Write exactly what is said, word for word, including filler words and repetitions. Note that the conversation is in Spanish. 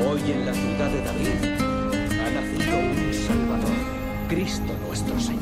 Hoy en la ciudad de David ha nacido un Salvador, Cristo nuestro Señor.